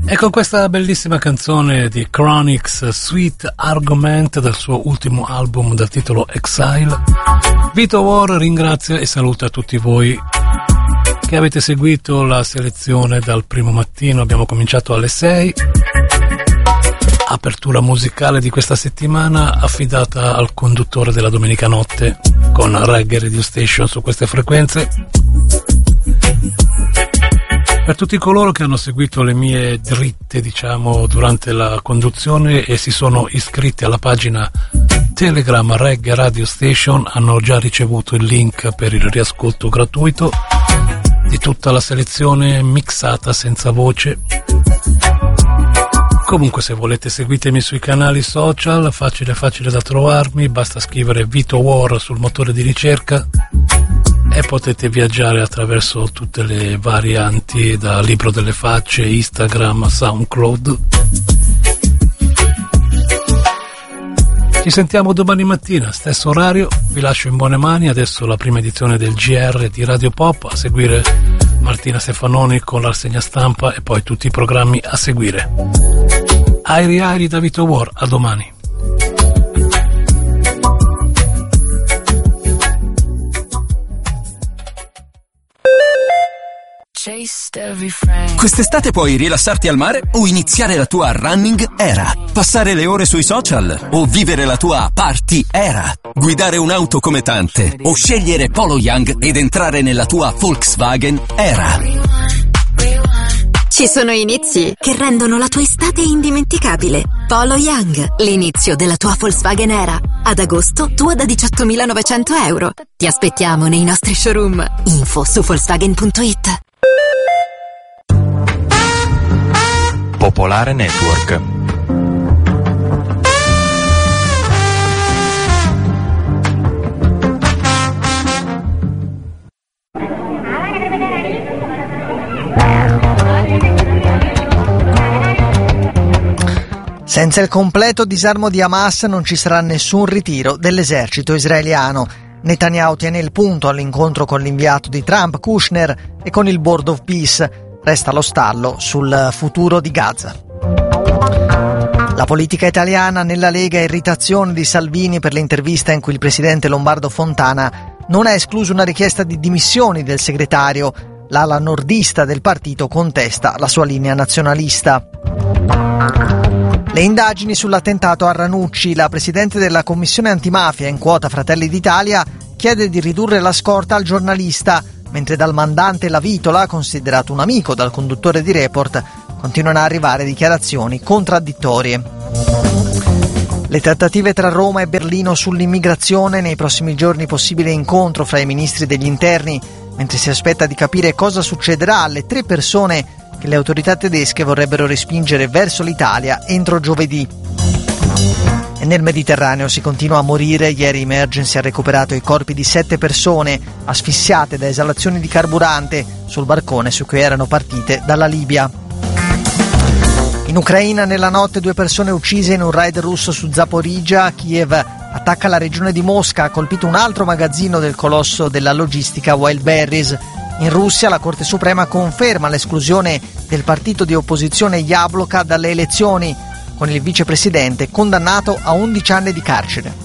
E con questa bellissima canzone di Chronix, Sweet Argument, del suo ultimo album dal titolo Exile, Vito War ringrazia e saluta tutti voi che avete seguito la selezione dal primo mattino. Abbiamo cominciato alle 6, apertura musicale di questa settimana affidata al conduttore della domenica notte con Reggae Radio Station su queste frequenze. Per tutti coloro che hanno seguito le mie dritte, diciamo, durante la conduzione e si sono iscritti alla pagina Telegram Reggae Radio Station, hanno già ricevuto il link per il riascolto gratuito di tutta la selezione mixata senza voce. Comunque, se volete, seguitemi sui canali social, facile da trovarmi, basta scrivere Vito War sul motore di ricerca e potete viaggiare attraverso tutte le varianti, da Libro delle Facce, Instagram, SoundCloud. Ci sentiamo domani mattina, stesso orario, vi lascio in buone mani. Adesso la prima edizione del GR di Radio Pop, a seguire Martina Stefanoni con la rassegna stampa e poi tutti i programmi a seguire. Airi da Vito War, a domani. Quest'estate puoi rilassarti al mare o iniziare la tua running era, passare le ore sui social o vivere la tua party era, guidare un'auto come tante o scegliere Polo Young ed entrare nella tua Volkswagen era. Ci sono inizi che rendono la tua estate indimenticabile. Polo Young, l'inizio della tua Volkswagen era. Ad agosto, tua da 18.900 euro. Ti aspettiamo nei nostri showroom. Info su Volkswagen.it. Popolare Network. Senza il completo disarmo di Hamas non ci sarà nessun ritiro dell'esercito israeliano. Netanyahu tiene il punto all'incontro con l'inviato di Trump, Kushner, e con il Board of Peace. Resta lo stallo sul futuro di Gaza. La politica italiana, nella Lega, irritazione di Salvini per l'intervista in cui il presidente Lombardo Fontana non ha escluso una richiesta di dimissioni del segretario. L'ala nordista del partito contesta la sua linea nazionalista. Le indagini sull'attentato a Ranucci. La presidente della commissione antimafia, in quota Fratelli d'Italia, chiede di ridurre la scorta al giornalista, mentre dal mandante La Vitola, considerato un amico dal conduttore di Report, continuano a arrivare dichiarazioni contraddittorie. Le trattative tra Roma e Berlino sull'immigrazione, nei prossimi giorni possibile incontro fra i ministri degli interni, mentre si aspetta di capire cosa succederà alle 3 persone che le autorità tedesche vorrebbero respingere verso l'Italia entro giovedì. E nel Mediterraneo si continua a morire. Ieri Emergency ha recuperato i corpi di 7 persone asfissiate da esalazioni di carburante sul barcone su cui erano partite dalla Libia. In Ucraina, nella notte, 2 persone uccise in un raid russo su Zaporizhzhia. Kiev attacca la regione di Mosca, ha colpito un altro magazzino del colosso della logistica Wildberries. In Russia la Corte Suprema conferma l'esclusione del partito di opposizione Yabloko dalle elezioni, con il vicepresidente condannato a 11 anni di carcere.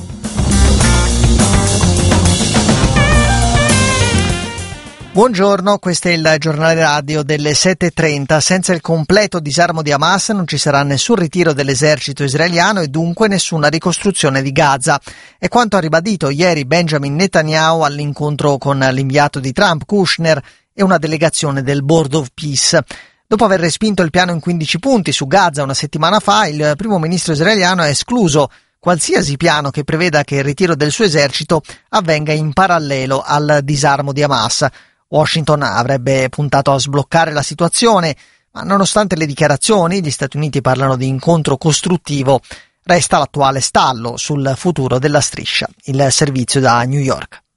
Buongiorno, questo è il giornale radio delle 7:30. Senza il completo disarmo di Hamas non ci sarà nessun ritiro dell'esercito israeliano e dunque nessuna ricostruzione di Gaza. È quanto ha ribadito ieri Benjamin Netanyahu all'incontro con l'inviato di Trump, Kushner, e una delegazione del Board of Peace. Dopo aver respinto il piano in 15 punti su Gaza una settimana fa, il primo ministro israeliano ha escluso qualsiasi piano che preveda che il ritiro del suo esercito avvenga in parallelo al disarmo di Hamas. Washington avrebbe puntato a sbloccare la situazione, ma nonostante le dichiarazioni, gli Stati Uniti parlano di incontro costruttivo. Resta l'attuale stallo sul futuro della striscia. Il servizio da New York.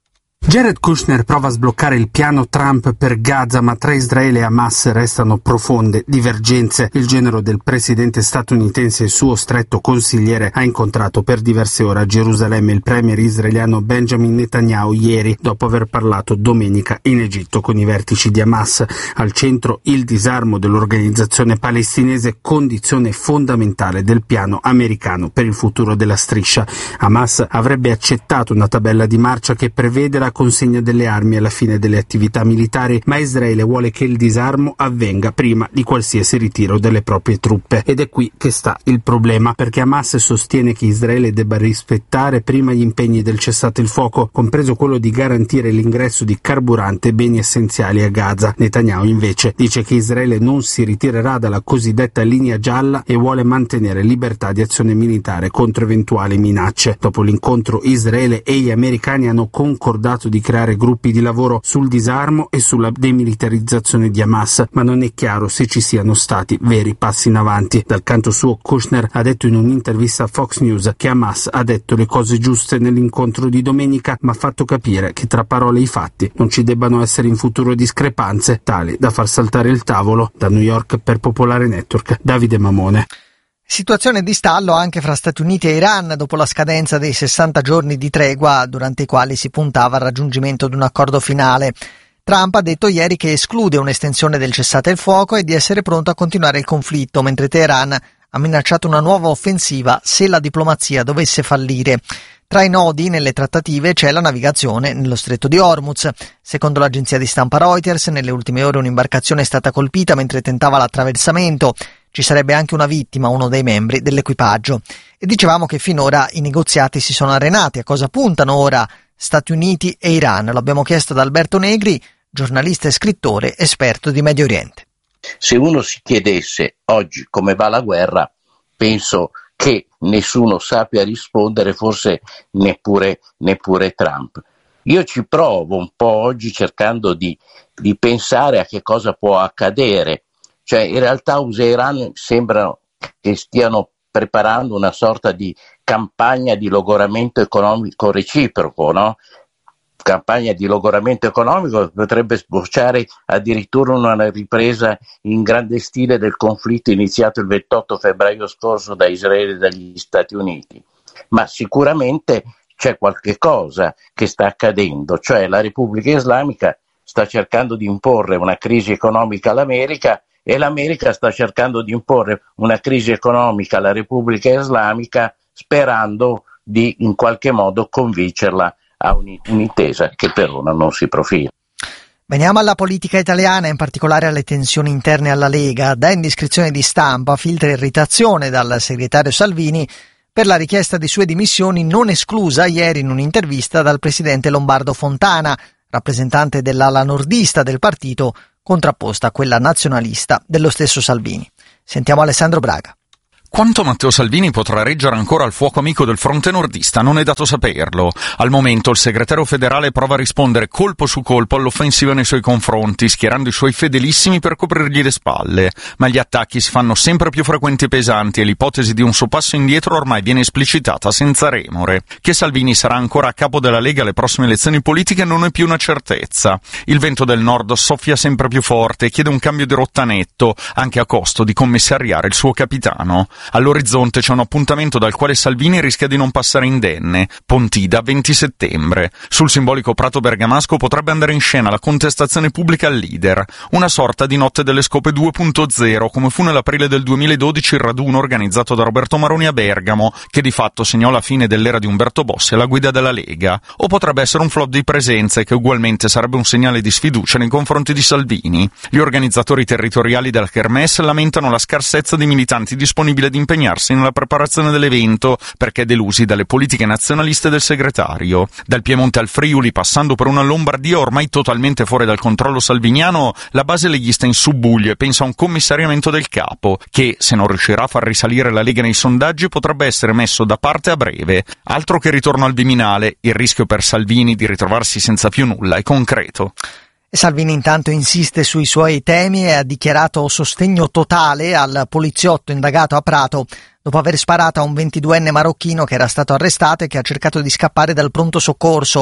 Jared Kushner prova a sbloccare il piano Trump per Gaza, ma tra Israele e Hamas restano profonde divergenze. Il genero del presidente statunitense e il suo stretto consigliere ha incontrato per diverse ore a Gerusalemme il premier israeliano Benjamin Netanyahu ieri, dopo aver parlato domenica in Egitto con i vertici di Hamas. Al centro il disarmo dell'organizzazione palestinese, condizione fondamentale del piano americano per il futuro della striscia. Hamas avrebbe accettato una tabella di marcia che prevede la consegna delle armi alla fine delle attività militari, ma Israele vuole che il disarmo avvenga prima di qualsiasi ritiro delle proprie truppe. Ed è qui che sta il problema, perché Hamas sostiene che Israele debba rispettare prima gli impegni del cessate il fuoco, compreso quello di garantire l'ingresso di carburante e beni essenziali a Gaza. Netanyahu invece dice che Israele non si ritirerà dalla cosiddetta linea gialla e vuole mantenere libertà di azione militare contro eventuali minacce. Dopo l'incontro, Israele e gli americani hanno concordato di creare gruppi di lavoro sul disarmo e sulla demilitarizzazione di Hamas, ma non è chiaro se ci siano stati veri passi in avanti. Dal canto suo, Kushner ha detto in un'intervista a Fox News che Hamas ha detto le cose giuste nell'incontro di domenica, ma ha fatto capire che tra parole e i fatti non ci debbano essere in futuro discrepanze tali da far saltare il tavolo. Da New York per Popolare Network, Davide Mamone. Situazione di stallo anche fra Stati Uniti e Iran dopo la scadenza dei 60 giorni di tregua durante i quali si puntava al raggiungimento di un accordo finale. Trump ha detto ieri che esclude un'estensione del cessate il fuoco e di essere pronto a continuare il conflitto, mentre Teheran ha minacciato una nuova offensiva se la diplomazia dovesse fallire. Tra i nodi nelle trattative c'è la navigazione nello stretto di Hormuz. Secondo l'agenzia di stampa Reuters, nelle ultime ore un'imbarcazione è stata colpita mentre tentava l'attraversamento. Ci sarebbe anche una vittima, uno dei membri dell'equipaggio. E dicevamo che finora i negoziati si sono arenati. A cosa puntano ora Stati Uniti e Iran? Lo abbiamo chiesto ad Alberto Negri, giornalista e scrittore, esperto di Medio Oriente. Se uno si chiedesse oggi come va la guerra, penso che nessuno sappia rispondere, forse neppure Trump. Io ci provo un po' oggi cercando di pensare a che cosa può accadere. Cioè, in realtà USA e Iran sembrano che stiano preparando una sorta di campagna di logoramento economico reciproco, no? Campagna di logoramento economico potrebbe sbocciare addirittura una ripresa in grande stile del conflitto iniziato il 28 febbraio scorso da Israele e dagli Stati Uniti. Ma sicuramente c'è qualche cosa che sta accadendo, cioè la Repubblica Islamica sta cercando di imporre una crisi economica all'America e l'America sta cercando di imporre una crisi economica alla Repubblica Islamica sperando di in qualche modo convincerla a un'intesa che per ora non si profila. Veniamo alla politica italiana, in particolare alle tensioni interne alla Lega. Da indiscrezione di stampa filtra irritazione dal segretario Salvini per la richiesta di sue dimissioni non esclusa ieri in un'intervista dal presidente Lombardo Fontana, rappresentante dell'ala nordista del partito, contrapposta a quella nazionalista dello stesso Salvini. Sentiamo Alessandro Braga. Quanto Matteo Salvini potrà reggere ancora al fuoco amico del fronte nordista non è dato saperlo. Al momento il segretario federale prova a rispondere colpo su colpo all'offensiva nei suoi confronti, schierando i suoi fedelissimi per coprirgli le spalle. Ma gli attacchi si fanno sempre più frequenti e pesanti e l'ipotesi di un suo passo indietro ormai viene esplicitata senza remore. Che Salvini sarà ancora a capo della Lega alle prossime elezioni politiche non è più una certezza. Il vento del nord soffia sempre più forte e chiede un cambio di rotta netto, anche a costo di commissariare il suo capitano. All'orizzonte c'è un appuntamento dal quale Salvini rischia di non passare indenne, Pontida 20 settembre. Sul simbolico prato bergamasco potrebbe andare in scena la contestazione pubblica al leader, una sorta di notte delle scope 2.0, come fu nell'aprile del 2012 il raduno organizzato da Roberto Maroni a Bergamo, che di fatto segnò la fine dell'era di Umberto Bossi alla guida della Lega. O potrebbe essere un flop di presenze, che ugualmente sarebbe un segnale di sfiducia nei confronti di Salvini. Gli organizzatori territoriali della Kermesse lamentano la scarsezza di militanti disponibili ad impegnarsi nella preparazione dell'evento perché delusi dalle politiche nazionaliste del segretario. Dal Piemonte al Friuli, passando per una Lombardia ormai totalmente fuori dal controllo salviniano, la base leghista in subbuglio e pensa a un commissariamento del capo che, se non riuscirà a far risalire la Lega nei sondaggi, potrebbe essere messo da parte a breve. Altro che ritorno al Viminale, il rischio per Salvini di ritrovarsi senza più nulla è concreto. Salvini intanto insiste sui suoi temi e ha dichiarato sostegno totale al poliziotto indagato a Prato dopo aver sparato a un 22enne marocchino che era stato arrestato e che ha cercato di scappare dal pronto soccorso.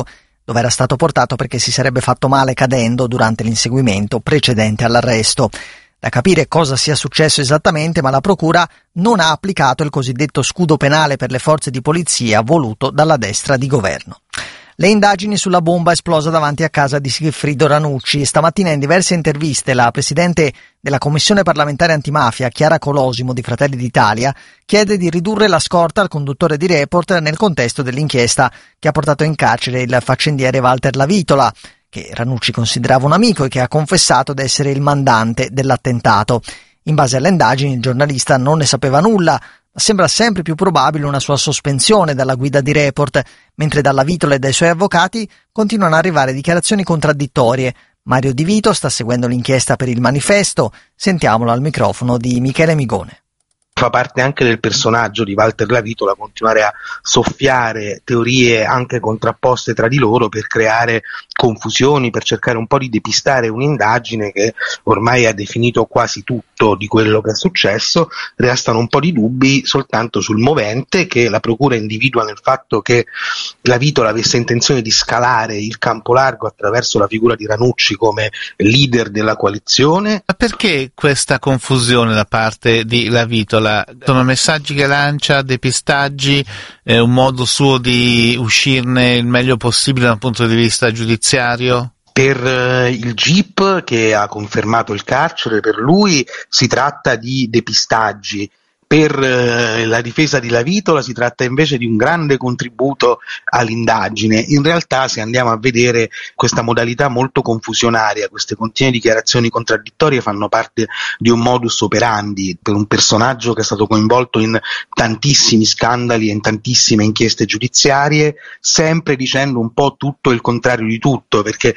dove era stato portato perché si sarebbe fatto male cadendo durante l'inseguimento precedente all'arresto. Da capire cosa sia successo esattamente, ma la procura non ha applicato il cosiddetto scudo penale per le forze di polizia voluto dalla destra di governo. Le indagini sulla bomba esplosa davanti a casa di Sigfrido Ranucci. Stamattina in diverse interviste la presidente della Commissione parlamentare antimafia, Chiara Colosimo di Fratelli d'Italia, chiede di ridurre la scorta al conduttore di Report nel contesto dell'inchiesta che ha portato in carcere il faccendiere Walter Lavitola, che Ranucci considerava un amico e che ha confessato di essere il mandante dell'attentato. In base alle indagini il giornalista non ne sapeva nulla, ma sembra sempre più probabile una sua sospensione dalla guida di Report, mentre dalla Vitola e dai suoi avvocati continuano ad arrivare dichiarazioni contraddittorie. Mario Di Vito sta seguendo l'inchiesta per Il Manifesto. Sentiamolo al microfono di Michele Migone. Fa parte anche del personaggio di Walter Lavitola continuare a soffiare teorie anche contrapposte tra di loro per creare confusioni, per cercare un po' di depistare un'indagine che ormai ha definito quasi tutto di quello che è successo. Restano un po' di dubbi soltanto sul movente che la procura individua nel fatto che Lavitola avesse intenzione di scalare il campo largo attraverso la figura di Ranucci come leader della coalizione. Ma perché questa confusione da parte di Lavitola? Sono messaggi che lancia, depistaggi, un modo suo di uscirne il meglio possibile dal punto di vista giudiziario? Per il GIP che ha confermato il carcere, per lui si tratta di depistaggi. Per la difesa di Lavitola si tratta invece di un grande contributo all'indagine. In realtà, se andiamo a vedere questa modalità molto confusionaria, queste continue dichiarazioni contraddittorie fanno parte di un modus operandi per un personaggio che è stato coinvolto in tantissimi scandali e in tantissime inchieste giudiziarie, sempre dicendo un po' tutto e il contrario di tutto, perché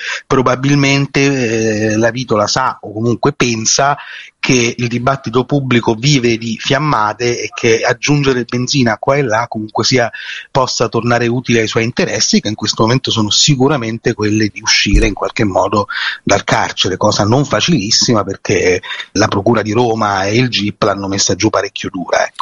probabilmente Lavitola sa o comunque pensa che il dibattito pubblico vive di fiammate e che aggiungere benzina qua e là comunque sia possa tornare utile ai suoi interessi, che in questo momento sono sicuramente quelle di uscire in qualche modo dal carcere, cosa non facilissima perché la Procura di Roma e il GIP l'hanno messa giù parecchio dura, ecco.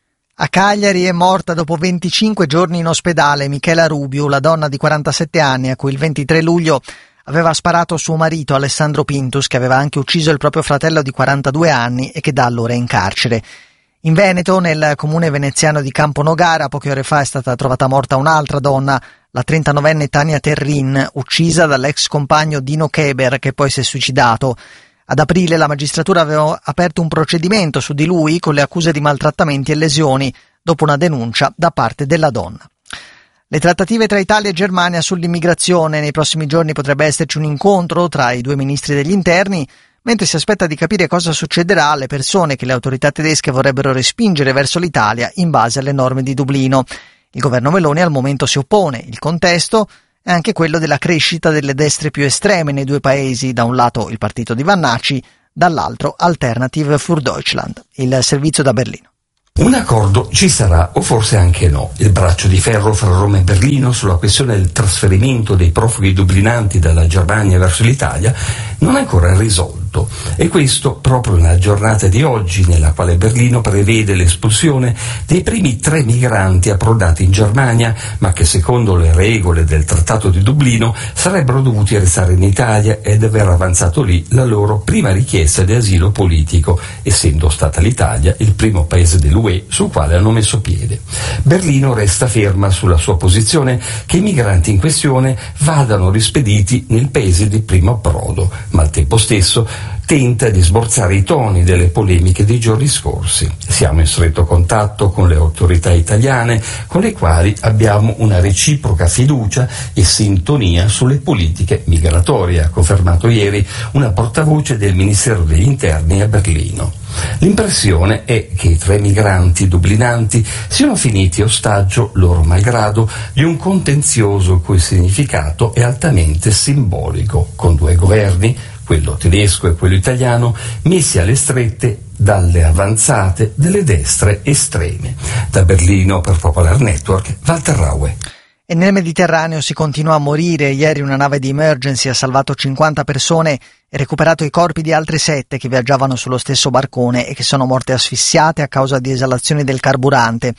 A Cagliari è morta dopo 25 giorni in ospedale Michela Rubiu, la donna di 47 anni a cui il 23 luglio aveva sparato suo marito Alessandro Pintus, che aveva anche ucciso il proprio fratello di 42 anni e che da allora è in carcere. In Veneto, nel comune veneziano di Camponogara, poche ore fa è stata trovata morta un'altra donna, la 39enne Tania Terrin, uccisa dall'ex compagno Dino Keber, che poi si è suicidato. Ad aprile la magistratura aveva aperto un procedimento su di lui con le accuse di maltrattamenti e lesioni, dopo una denuncia da parte della donna. Le trattative tra Italia e Germania sull'immigrazione. Nei prossimi giorni potrebbe esserci un incontro tra i due ministri degli interni, mentre si aspetta di capire cosa succederà alle persone che le autorità tedesche vorrebbero respingere verso l'Italia in base alle norme di Dublino. Il governo Meloni al momento si oppone. Il contesto è anche quello della crescita delle destre più estreme nei due paesi, da un lato il partito di Vannacci, dall'altro Alternative für Deutschland. Il servizio da Berlino. Un accordo ci sarà, o forse anche no. Il braccio di ferro fra Roma e Berlino sulla questione del trasferimento dei profughi dublinanti dalla Germania verso l'Italia non è ancora risolto. E questo proprio nella giornata di oggi, nella quale Berlino prevede l'espulsione dei primi 3 migranti approdati in Germania, ma che secondo le regole del Trattato di Dublino sarebbero dovuti restare in Italia ed aver avanzato lì la loro prima richiesta di asilo politico, essendo stata l'Italia il primo paese dell'UE sul quale hanno messo piede. Berlino resta ferma sulla sua posizione che i migranti in questione vadano rispediti nel paese di primo approdo, ma al tempo stesso tenta di smorzare i toni delle polemiche dei giorni scorsi. Siamo in stretto contatto con le autorità italiane, con le quali abbiamo una reciproca fiducia e sintonia sulle politiche migratorie, ha confermato ieri una portavoce del Ministero degli Interni a Berlino. L'impressione è che i 3 migranti dublinanti siano finiti ostaggio, loro malgrado, di un contenzioso il cui significato è altamente simbolico, con 2 governi, quello tedesco e quello italiano, messi alle strette dalle avanzate delle destre estreme. Da Berlino per Popular Network, Walter Raue. E nel Mediterraneo si continua a morire. Ieri una nave di emergency ha salvato 50 persone e recuperato i corpi di altre 7 che viaggiavano sullo stesso barcone e che sono morte asfissiate a causa di esalazioni del carburante.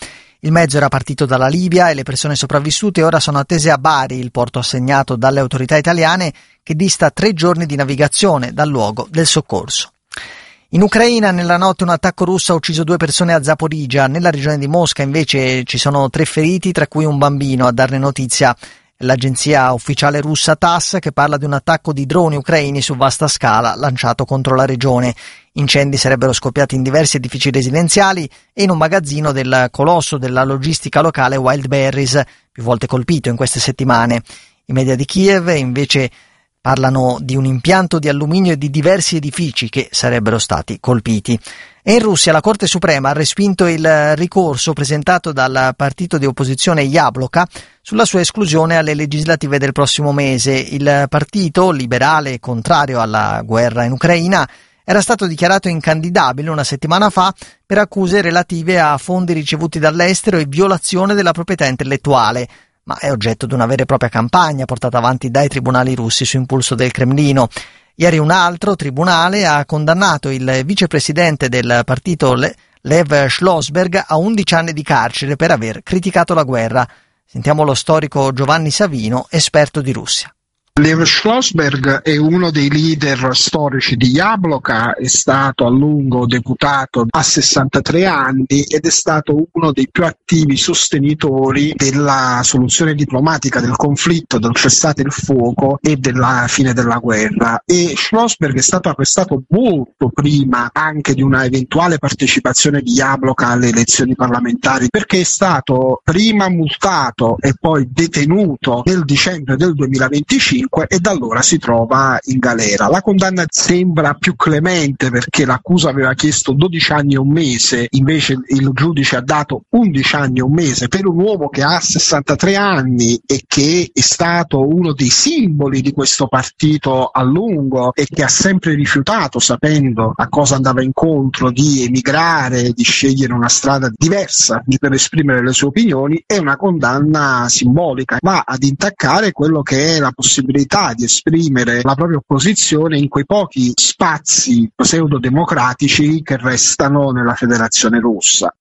Il mezzo era partito dalla Libia e le persone sopravvissute ora sono attese a Bari, il porto assegnato dalle autorità italiane, che dista 3 giorni di navigazione dal luogo del soccorso. In Ucraina nella notte un attacco russo ha ucciso 2 persone a Zaporizhzhia. Nella regione di Mosca invece ci sono 3 feriti, tra cui un bambino. A darne notizia l'agenzia ufficiale russa TASS, che parla di un attacco di droni ucraini su vasta scala lanciato contro la regione. Incendi sarebbero scoppiati in diversi edifici residenziali e in un magazzino del colosso della logistica locale Wildberries, più volte colpito in queste settimane. I media di Kiev invece parlano di un impianto di alluminio e di diversi edifici che sarebbero stati colpiti. E in Russia la Corte Suprema ha respinto il ricorso presentato dal partito di opposizione Yabloko sulla sua esclusione alle legislative del prossimo mese. Il partito liberale contrario alla guerra in Ucraina era stato dichiarato incandidabile una settimana fa per accuse relative a fondi ricevuti dall'estero e violazione della proprietà intellettuale, ma è oggetto di una vera e propria campagna portata avanti dai tribunali russi su impulso del Cremlino. Ieri un altro tribunale ha condannato il vicepresidente del partito Lev Schlossberg a 11 anni di carcere per aver criticato la guerra. Sentiamo lo storico Giovanni Savino, esperto di Russia. Lev Schlossberg è uno dei leader storici di Yabloko, è stato a lungo deputato a 63 anni ed è stato uno dei più attivi sostenitori della soluzione diplomatica del conflitto, del cessate il fuoco e della fine della guerra. E Schlossberg è stato arrestato molto prima anche di una eventuale partecipazione di Yabloko alle elezioni parlamentari, perché è stato prima multato e poi detenuto nel dicembre del 2025 e da allora si trova in galera. La condanna sembra più clemente perché l'accusa aveva chiesto 12 anni e un mese, invece il giudice ha dato 11 anni e un mese per un uomo che ha 63 anni e che è stato uno dei simboli di questo partito a lungo e che ha sempre rifiutato, sapendo a cosa andava incontro, di emigrare, di scegliere una strada diversa per esprimere le sue opinioni. È una condanna simbolica, va ad intaccare quello che è la possibilità di esprimere la propria opposizione in quei pochi spazi pseudo-democratici che restano nella Federazione Russa.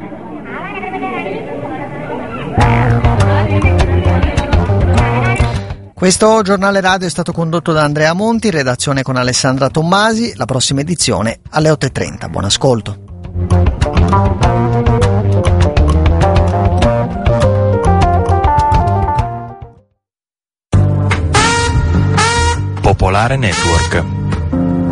Questo giornale radio è stato condotto da Andrea Monti, in redazione con Alessandra Tommasi. La prossima edizione alle 8:30. Buon ascolto. Popolare Network.